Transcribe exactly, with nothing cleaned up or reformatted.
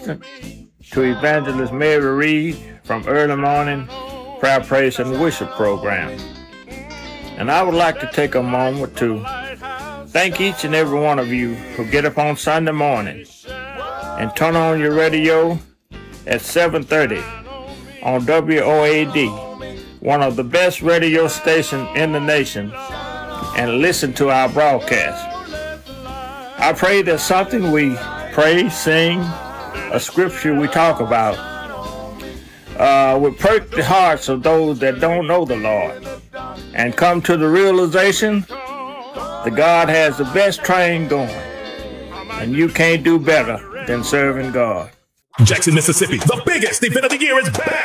assistant to Evangelist Mary Reed from Early Morning Prayer, Praise, and Worship program. And I would like to take a moment to thank each and every one of you who get up on Sunday morning and turn on your radio at seven thirty on W O A D, one of the best radio stations in the nation, and listen to our broadcast. I pray that something we pray, sing, a scripture we talk about uh, will perk the hearts of those that don't know the Lord and come to the realization that God has the best train going, and you can't do better than serving God. Jackson, Mississippi, the biggest event of the year is back.